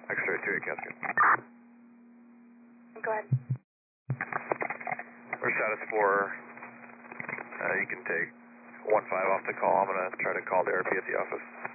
X-ray 28 Cascade. Go ahead. We're status 4. You can take 1-5 off the call. I'm going to try to call the RP at the office.